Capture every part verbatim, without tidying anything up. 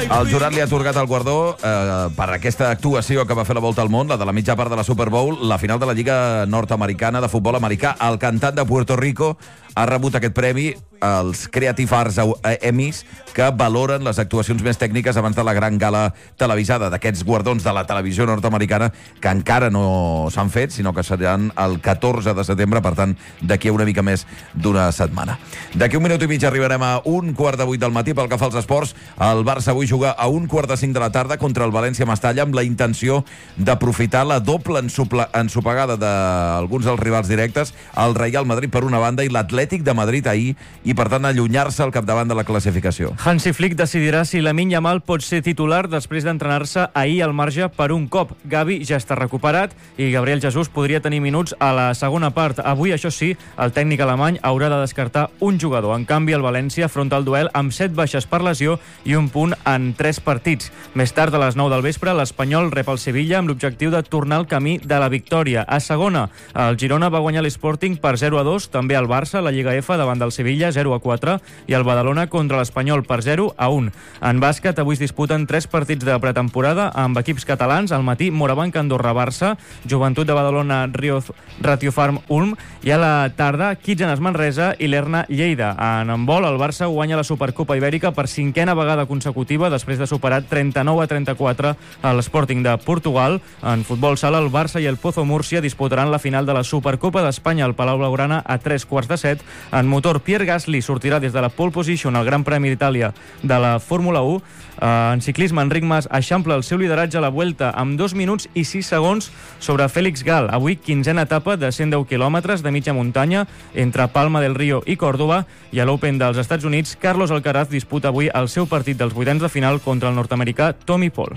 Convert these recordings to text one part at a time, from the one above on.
El jurat li ha atorgat el guardó eh, per aquesta actuació que va fer la volta al món, la de la mitja part de la Super Bowl, la final de la Lliga Nord-Americana de futbol americà. El cantant de Puerto Rico ha rebut aquest premi, els Creative Arts Emmys, que valoren les actuacions més tècniques abans de la gran gala televisada d'aquests guardons de la televisió nord-americana, que encara no s'han fet, sinó que seran el catorze de setembre, per tant, d'aquí a una mica més d'una setmana. D'aquí un minut i mig arribarem a un quart de vuit del matí. Pel que fa als esports, el Barça avui juga a un quart de cinc de la tarda contra el València Mestalla, amb la intenció d'aprofitar la doble ensopegada d'alguns dels rivals directes, el Real Madrid per una banda i l'Atlètic de Madrid ahir, i per tant allunyar-se al capdavant de la classificació. Hansi Flick decidirà si Lamine Yamal pot ser titular després d'entrenar-se ahir al marge per un cop. Gavi ja està recuperat i Gabriel Jesús podria tenir minuts a la segona part. Avui, això sí, el tècnic alemany haurà de descartar un jugador. En canvi, el València afronta el duel amb set baixes per lesió i un punt en tres partits. Més tard, a les nou del vespre, l'Espanyol rep el Sevilla amb l'objectiu de tornar al camí de la victòria. A segona, el Girona va guanyar l'Sporting per zero a dos, també el Barça, la Lliga F davant del Sevilla zero a quatre i el Badalona contra l'Espanyol per zero a un. En bàsquet, avui es disputen tres partits de pretemporada amb equips catalans. Al matí, Morabanc, Andorra, Barça, Joventut de Badalona, Ratio Farm, Ulm, i a la tarda, Kitchener, Manresa i l'Erna, Lleida. En handbol, el Barça guanya la Supercopa Ibèrica per cinquena vegada consecutiva després de superar trenta-nou a trenta-quatre a l'Sporting de Portugal. En futbol sala, el Barça i el Pozo Múrcia disputaran la final de la Supercopa d'Espanya al Palau Blaugrana a tres quarts de set. En motor, Pierre Gasly sortirà des de la pole position al Gran Premi d'Itàlia de la Fórmula u. En ciclisme, Enric Mas eixampla el seu lideratge a la Vuelta amb dos minuts i sis segons sobre Félix Gal. Avui, quinzena etapa de cent deu quilòmetres de mitja muntanya entre Palma del Río i Còrdova, i a l'Open dels Estats Units, Carlos Alcaraz disputa avui el seu partit dels vuitens de final contra el nord-americà Tommy Paul.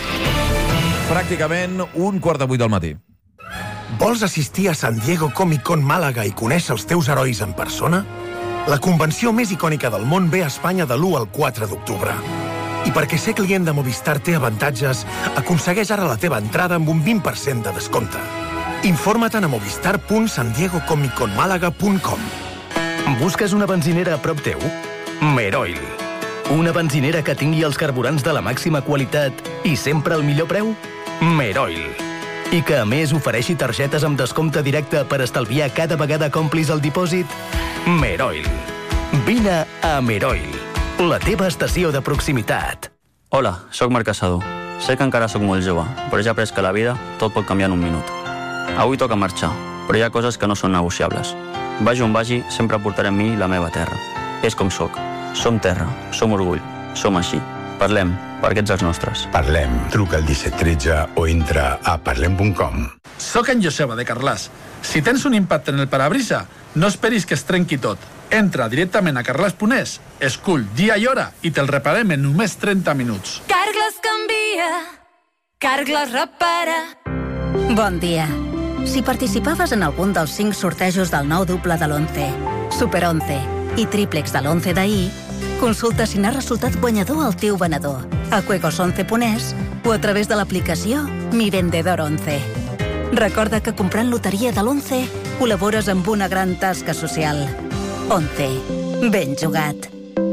Pràcticament un quart de vuit del matí. Vols assistir a San Diego Comic Con Màlaga i conèixer els teus herois en persona? La convenció més icònica del món ve a Espanya de l'u al quatre d'octubre. I perquè ser client de Movistar té avantatges, aconsegueix ara la teva entrada amb un vint per cent de descompte. Informa't a movistar punt san diego comic con malaga punt com. Busques una benzinera a prop teu? Meroil. Una benzinera que tingui els carburants de la màxima qualitat i sempre al millor preu? Meroil. I que, a més, ofereixi targetes amb descompte directe per estalviar cada vegada que omplis el dipòsit? Meroil. Vine a Meroil, la teva estació de proximitat. Hola, sóc Marc Casado. Sé que encara sóc molt jove, però ja he après que la vida tot pot canviar en un minut. Avui toca marxar, però hi ha coses que no són negociables. Vagi on vagi, sempre portaré amb mi la meva terra. És com sóc. Som terra, som orgull, som així. Parlem, perquè ets els nostres. Parlem. Truca al disset tretze o entra a parlem punt com. Soc en Joseba, de Carràs. Si tens un impacte en el parabrisa, no esperis que es trenqui tot. Entra directament a carràs punt es, escull dia i hora i te'l reparem en només trenta minuts. Carglass canvia, Carglass repara. Bon dia. Si participaves en algun dels cinc sortejos del nou duple de l'once, Super onze i tríplex de l'once d'ahir, consulta si n'ha resultat guanyador el teu venedor a juegos once punt es o a través de l'aplicació Mi Vendedor onze. Recorda que comprant loteria de l'once col·labores amb una gran tasca social. onze. Ben jugat.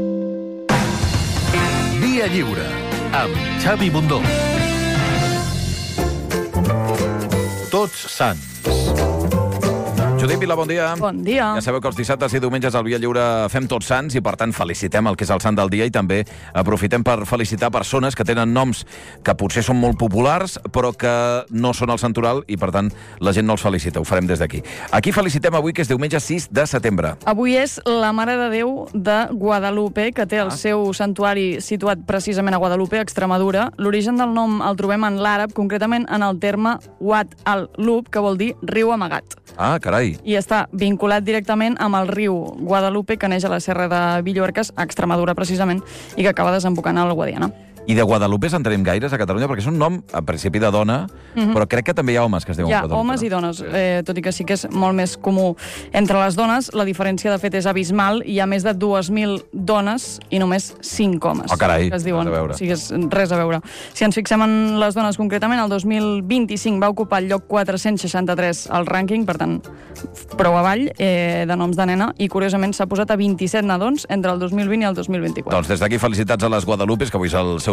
Via Lliure, amb Xavi Bundó. Tots Sants. Judit Vila, bon dia. Bon dia. Ja sabeu que els dissabtes i diumenges al Via Lliure fem Tots Sants i, per tant, felicitem el que és el sant del dia i també aprofitem per felicitar persones que tenen noms que potser són molt populars però que no són el santoral i, per tant, la gent no els felicita. Ho farem des d'aquí. Aquí felicitem avui, que és diumenge sis de setembre. Avui és la Mare de Déu de Guadalupe, que té el ah. seu santuari situat precisament a Guadalupe, Extremadura. L'origen del nom el trobem en l'àrab, concretament en el terme Wad al-Lub, que vol dir riu amagat. Ah, carai. I està vinculat directament amb el riu Guadalupe, que neix a la serra de Villorques, a Extremadura precisament, i que acaba desembocant al Guadiana. I de Guadalupe se'n tenim gaires a Catalunya? Perquè és un nom, a principi, de dona, mm-hmm. però crec que també hi ha homes que es diuen hi ha Guadalupe. Hi ha homes no? i dones, eh, tot i que sí que és molt més comú entre les dones. La diferència, de fet, és abismal. Hi ha més de dues mil dones i només cinc homes. Oh, carai, que es diuen. res a veure. O sigui, és res a veure. Si ens fixem en les dones concretament, el dos mil vint-i-cinc va ocupar el lloc quatre-cents seixanta-tres al rànquing, per tant, prou avall eh, de noms de nena, i curiosament s'ha posat a vint-i-set nadons entre el dos mil vint i el dos mil vint-i-quatre. Doncs des d'aquí felicitats a les Guadalupes, que avui és el seu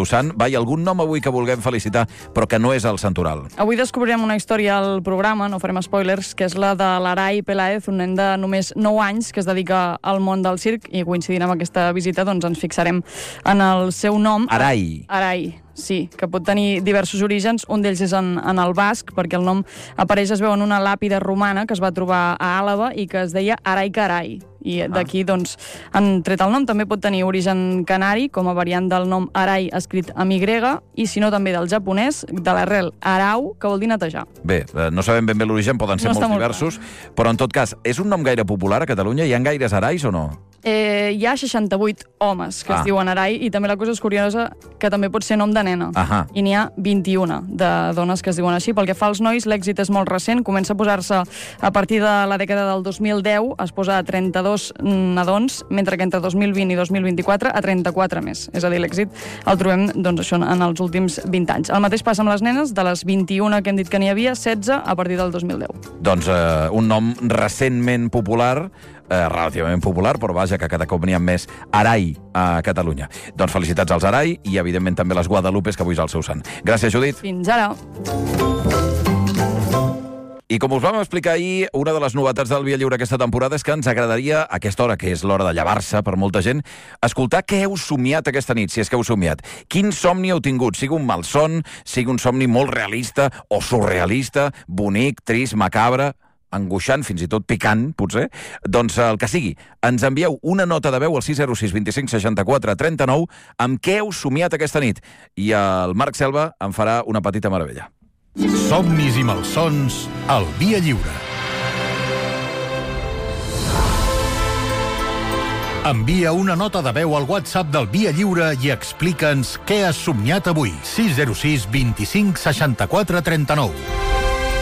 seu sant. Va, hi ha algun nom avui que vulguem felicitar, però que no és el santoral? Avui descobrirem una història al programa, no farem spoilers, que és la de l'Arai Peláez, un nen de només nou anys que es dedica al món del circ, i coincidint amb aquesta visita doncs ens fixarem en el seu nom. Arai. Arai. Sí, que pot tenir diversos orígens. Un d'ells és en, en el basc, perquè el nom apareix, es veu en una làpida romana que es va trobar a Àlaba i que es deia Arai Carai. I d'aquí, doncs, han tret el nom. També pot tenir origen canari, com a variant del nom Arai escrit amb Y, i si no també del japonès, de l'arrel arau, que vol dir netejar. Bé, no sabem ben bé l'origen, poden ser no molts diversos, molt però en tot cas, és un nom gaire popular a Catalunya? Hi ha gaires Arais o no? Eh, hi ha seixanta-vuit homes que ah. es diuen Arai, i també la cosa és curiosa que també pot ser nom de nena. Ahà. I n'hi ha vint-i-una de dones que es diuen així. Pel que fa als nois, l'èxit és molt recent, comença a posar-se a partir de la dècada del dos mil deu, es posa a trenta-dos nadons, mentre que entre dos mil vint i dos mil vint-i-quatre a trenta-quatre més. És a dir, l'èxit el trobem doncs, això, en els últims vint anys. El mateix passa amb les nenes, de les vint-i-una que hem dit que n'hi havia, setze a partir del dos mil deu. Doncs eh, un nom recentment popular, eh, relativament popular, però vaja, que cada cop n'hi ha més Arai a Catalunya. Doncs felicitats als Arai i, evidentment, també les Guadalupes, que avui és el seu sant. Gràcies, Judit. Fins ara. I com us vam explicar ahir, una de les novetats del Via Lliure aquesta temporada és que ens agradaria, a aquesta hora, que és l'hora de llevar-se per molta gent, escoltar què heu somiat aquesta nit, si és que heu somiat. Quin somni heu tingut? Sigui un malson, sigui un somni molt realista o surrealista, bonic, trist, macabre, angoixant, fins i tot picant, potser, doncs el que sigui. Ens envieu una nota de veu al sis zero sis vint cinc seixanta-quatre trenta-nou amb què heu somiat aquesta nit. I el Marc Selva en farà una petita meravella. Somnis i malsons al Via Lliure. Envia una nota de veu al WhatsApp del Via Lliure i explica'ns què has somiat avui. sis zero sis vint cinc seixanta-quatre trenta-nou.